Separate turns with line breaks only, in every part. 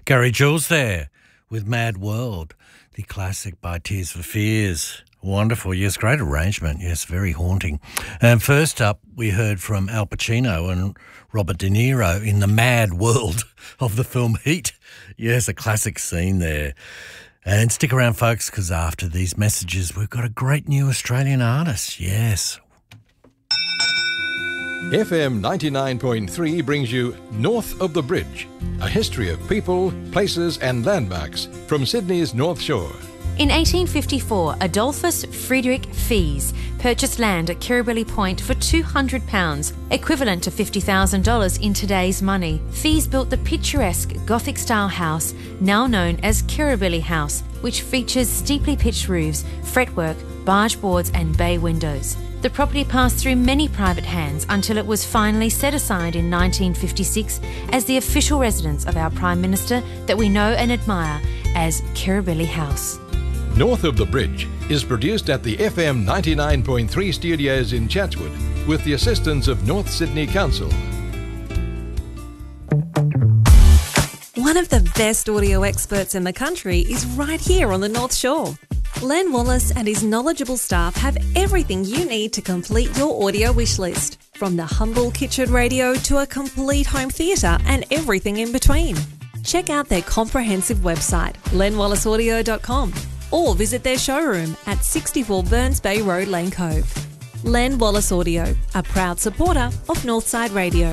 Gary Jules there with Mad World, the classic by Tears for Fears. Wonderful, yes, great arrangement, yes, very haunting. And first up, we heard from Al Pacino and Robert De Niro in the mad world of the film Heat. Yes, a classic scene there. And stick around, folks, because after these messages, we've got a great new Australian artist, yes.
FM 99.3 brings you North of the Bridge, a history of people, places and landmarks from Sydney's North Shore.
In 1854, Adolphus Friedrich Fies purchased land at Kirribilli Point for £200, equivalent to $50,000 in today's money. Fies built the picturesque Gothic-style house, now known as Kirribilli House, which features steeply pitched roofs, fretwork, barge boards and bay windows. The property passed through many private hands until it was finally set aside in 1956 as the official residence of our Prime Minister that we know and admire as Kirribilli House.
North of the Bridge is produced at the FM 99.3 studios in Chatswood with the assistance of North Sydney Council.
One of the best audio experts in the country is right here on the North Shore. Len Wallace and his knowledgeable staff have everything you need to complete your audio wish list, from the humble kitchen radio to a complete home theatre and everything in between. Check out their comprehensive website, lenwallaceaudio.com, or visit their showroom at 64 Burns Bay Road, Lane Cove. Len Wallace Audio, a proud supporter of Northside Radio.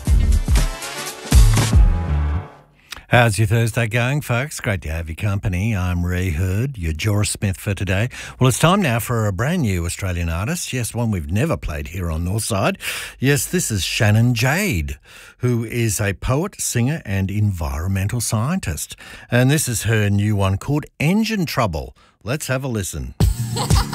How's your Thursday going, folks? Great to have your company. I'm Ree Hurd, your Joris Smith for today. Well, it's time now for a brand new Australian artist. Yes, one we've never played here on Northside. Yes, this is Shannon Jade, who is a poet, singer and environmental scientist. And this is her new one called Engine Trouble. Let's have a listen.